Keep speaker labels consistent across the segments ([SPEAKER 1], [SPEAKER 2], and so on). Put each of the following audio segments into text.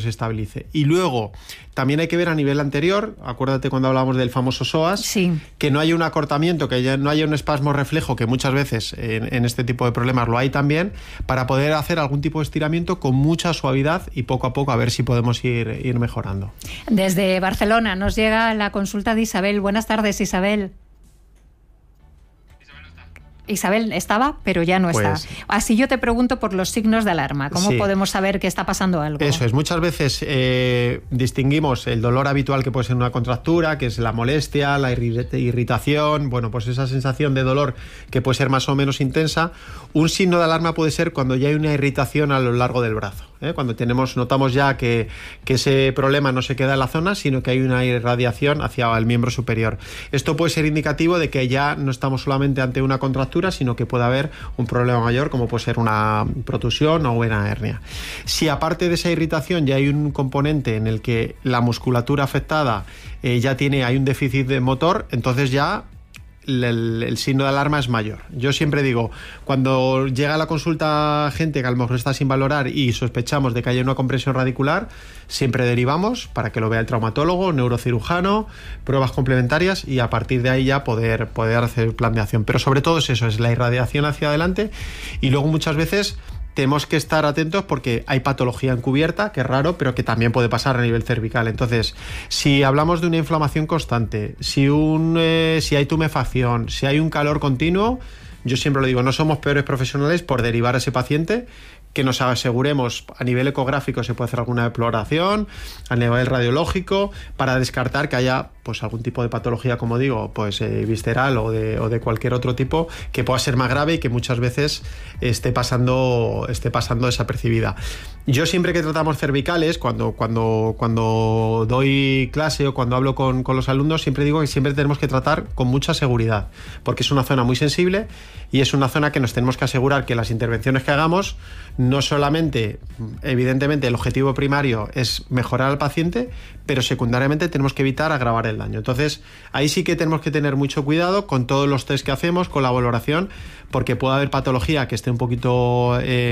[SPEAKER 1] se estabilice. Y luego, también hay que ver a nivel anterior, acuérdate cuando hablábamos del famoso psoas,
[SPEAKER 2] sí,
[SPEAKER 1] que no haya un acortamiento, que ya no haya un espasmo reflejo, que muchas veces en este tipo de problemas lo hay también, para poder hacer algún tipo de estiramiento con mucha suavidad y poco a poco a ver si podemos ir mejorando.
[SPEAKER 2] Desde Barcelona nos llega la consulta de Isabel. Buenas tardes, Isabel. Isabel estaba, pero ya no está. Así yo te pregunto por los signos de alarma. ¿Cómo podemos saber que está pasando algo?
[SPEAKER 1] Eso es. Muchas veces distinguimos el dolor habitual que puede ser una contractura, que es la molestia, la irritación, bueno, pues esa sensación de dolor que puede ser más o menos intensa. Un signo de alarma puede ser cuando ya hay una irritación a lo largo del brazo. Cuando notamos ya que ese problema no se queda en la zona, sino que hay una irradiación hacia el miembro superior. Esto puede ser indicativo de que ya no estamos solamente ante una contractura, sino que puede haber un problema mayor, como puede ser una protusión o una hernia. Si aparte de esa irritación ya hay un componente en el que la musculatura afectada hay un déficit de motor, entonces ya el signo de alarma es mayor. Yo siempre digo, cuando llega a la consulta gente que a lo mejor está sin valorar y sospechamos de que haya una compresión radicular, siempre derivamos para que lo vea el traumatólogo, neurocirujano, pruebas complementarias y a partir de ahí ya poder hacer plan de acción. Pero sobre todo es eso, es la irradiación hacia adelante y luego muchas veces tenemos que estar atentos porque hay patología encubierta, que es raro, pero que también puede pasar a nivel cervical. Entonces, si hablamos de una inflamación constante, si hay tumefacción, si hay un calor continuo, yo siempre lo digo, no somos peores profesionales por derivar a ese paciente, que nos aseguremos a nivel ecográfico se puede hacer alguna exploración, a nivel radiológico, para descartar que haya pues algún tipo de patología, como digo, pues visceral o de cualquier otro tipo que pueda ser más grave y que muchas veces esté pasando desapercibida. Yo siempre que tratamos cervicales, cuando doy clase o cuando hablo con los alumnos, siempre digo que siempre tenemos que tratar con mucha seguridad, porque es una zona muy sensible y es una zona que nos tenemos que asegurar que las intervenciones que hagamos no solamente, evidentemente, el objetivo primario es mejorar al paciente, pero secundariamente tenemos que evitar agravar el daño. Entonces, ahí sí que tenemos que tener mucho cuidado con todos los test que hacemos, con la valoración, porque puede haber patología que esté un poquito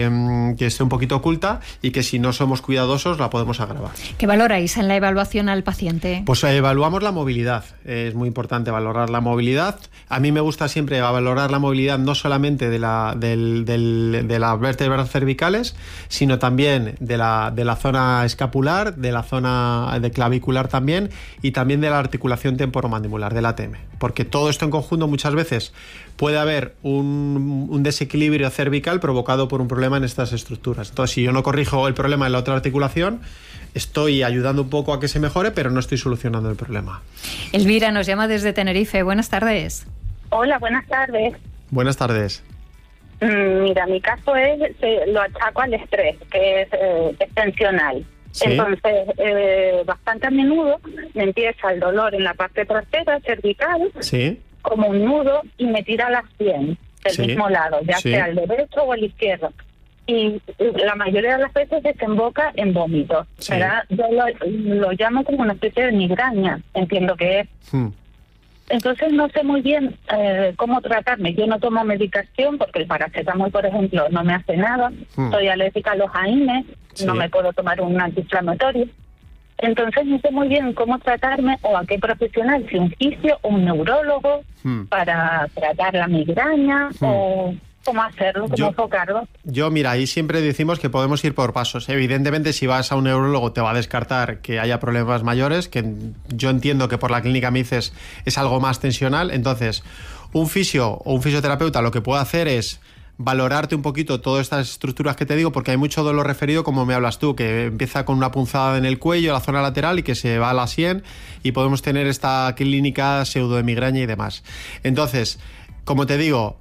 [SPEAKER 1] oculta y que si no somos cuidadosos la podemos agravar.
[SPEAKER 2] ¿Qué valoráis en la evaluación al paciente?
[SPEAKER 1] Pues evaluamos la movilidad. Es muy importante valorar la movilidad. A mí me gusta siempre valorar la movilidad no solamente de las vértebras cervicales, sino también de la zona escapular, de la zona de clavicular también y también de la articulación temporomandibular, del ATM. Porque todo esto en conjunto muchas veces puede haber un desequilibrio cervical provocado por un problema en estas estructuras. Entonces, si yo no corrijo el problema en la otra articulación, estoy ayudando un poco a que se mejore, pero no estoy solucionando el problema.
[SPEAKER 2] Elvira nos llama desde Tenerife. Buenas tardes.
[SPEAKER 3] Hola, buenas tardes.
[SPEAKER 1] Buenas tardes.
[SPEAKER 3] Mira, mi caso lo achaco al estrés, que es tensional. ¿Sí? Entonces, bastante a menudo me empieza el dolor en la parte trasera, cervical,
[SPEAKER 1] ¿sí?,
[SPEAKER 3] como un nudo, y me tira a las 100 del mismo lado, ya sea el derecho o el izquierdo. Y la mayoría de las veces desemboca en vómitos.
[SPEAKER 1] Sí.
[SPEAKER 3] Yo lo llamo como una especie de migraña, entiendo que es. Entonces no sé muy bien cómo tratarme. Yo no tomo medicación porque el paracetamol, por ejemplo, no me hace nada. Soy alérgica a los AINES, no me puedo tomar un antiinflamatorio. Entonces no sé muy bien cómo tratarme o a qué profesional, si un fisio o un neurólogo para tratar la migraña o cómo hacerlo, cómo enfocarlo.
[SPEAKER 1] Mira, ahí siempre decimos que podemos ir por pasos. Evidentemente, si vas a un neurólogo te va a descartar que haya problemas mayores, que yo entiendo que por la clínica me dices es algo más tensional. Entonces, un fisio o un fisioterapeuta lo que puede hacer es valorarte un poquito todas estas estructuras que te digo, porque hay mucho dolor referido, como me hablas tú, que empieza con una punzada en el cuello, la zona lateral, y que se va a la sien, y podemos tener esta clínica pseudo de migraña y demás. Entonces, como te digo,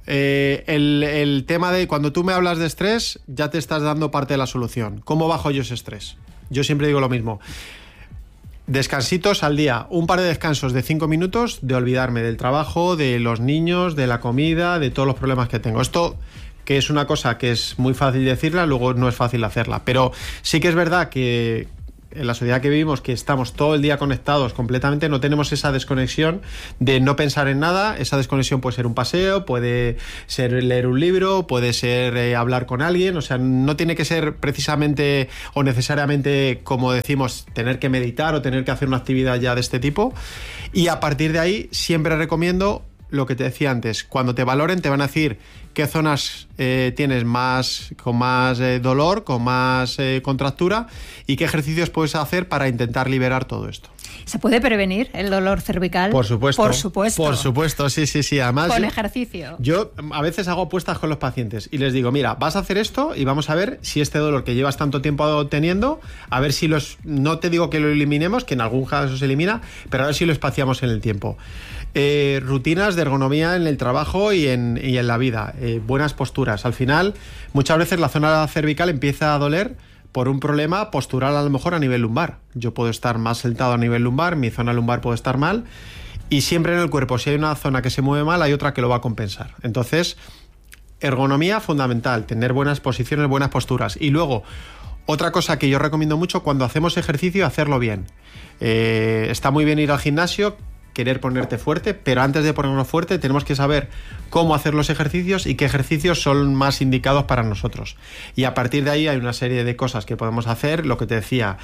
[SPEAKER 1] el tema de cuando tú me hablas de estrés, ya te estás dando parte de la solución. ¿Cómo bajo yo ese estrés? Yo siempre digo lo mismo. Descansitos al día, un par de descansos de 5 minutos de olvidarme del trabajo, de los niños, de la comida, de todos los problemas que tengo. Esto, que es una cosa que es muy fácil decirla, luego no es fácil hacerla. Pero sí que es verdad que en la sociedad que vivimos, que estamos todo el día conectados completamente, no tenemos esa desconexión de no pensar en nada. Esa desconexión puede ser un paseo, puede ser leer un libro, puede ser hablar con alguien, o sea, no tiene que ser precisamente o necesariamente, como decimos, tener que meditar o tener que hacer una actividad ya de este tipo. Y a partir de ahí siempre recomiendo lo que te decía antes, cuando te valoren te van a decir qué zonas tienes con más dolor, con más contractura y qué ejercicios puedes hacer para intentar liberar todo esto.
[SPEAKER 2] ¿Se puede prevenir el dolor cervical?
[SPEAKER 1] Por supuesto.
[SPEAKER 2] Por supuesto.
[SPEAKER 1] Por supuesto, sí. Además,
[SPEAKER 2] con ejercicio.
[SPEAKER 1] Yo a veces hago apuestas con los pacientes y les digo, mira, vas a hacer esto y vamos a ver si este dolor que llevas tanto tiempo teniendo, a ver si no te digo que lo eliminemos, que en algún caso se elimina, pero a ver si lo espaciamos en el tiempo. Rutinas de ergonomía en el trabajo y en la vida. Buenas posturas. Al final, muchas veces la zona cervical empieza a doler por un problema postural, a lo mejor a nivel lumbar. Yo puedo estar más sentado a nivel lumbar, mi zona lumbar puede estar mal, y siempre en el cuerpo, si hay una zona que se mueve mal, hay otra que lo va a compensar. Entonces, ergonomía fundamental, tener buenas posiciones, buenas posturas. Y luego, otra cosa que yo recomiendo mucho, cuando hacemos ejercicio, hacerlo bien. Está muy bien ir al gimnasio, querer ponerte fuerte, pero antes de ponernos fuerte tenemos que saber cómo hacer los ejercicios y qué ejercicios son más indicados para nosotros. Y a partir de ahí hay una serie de cosas que podemos hacer, lo que te decía,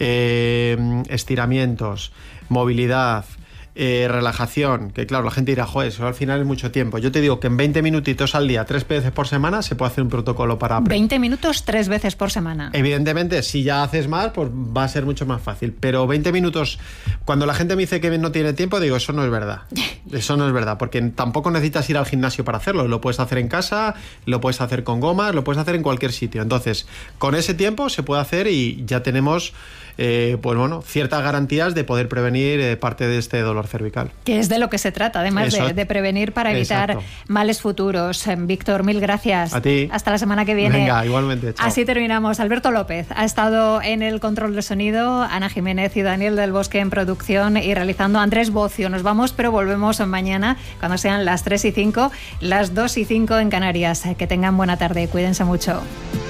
[SPEAKER 1] estiramientos, movilidad, relajación, que claro, la gente dirá, joder, eso al final es mucho tiempo. Yo te digo que en 20 minutitos al día, 3 veces por semana, se puede hacer un protocolo para...
[SPEAKER 2] 20 minutos 3 veces por semana.
[SPEAKER 1] Evidentemente, si ya haces más, pues va a ser mucho más fácil. Pero 20 minutos, cuando la gente me dice que no tiene tiempo, digo, eso no es verdad. Eso no es verdad, porque tampoco necesitas ir al gimnasio para hacerlo. Lo puedes hacer en casa, lo puedes hacer con gomas, lo puedes hacer en cualquier sitio. Entonces, con ese tiempo se puede hacer y ya tenemos... pues bueno, ciertas garantías de poder prevenir parte de este dolor cervical.
[SPEAKER 2] Que es de lo que se trata, además de prevenir para evitar males futuros. Víctor, mil gracias.
[SPEAKER 1] A ti.
[SPEAKER 2] Hasta la semana que viene.
[SPEAKER 1] Venga, igualmente. Chao.
[SPEAKER 2] Así terminamos. Alberto López ha estado en el control de sonido, Ana Jiménez y Daniel del Bosque en producción y realizando Andrés Bocio. Nos vamos, pero volvemos mañana cuando sean las 3:05, las 2:05 en Canarias. Que tengan buena tarde. Cuídense mucho.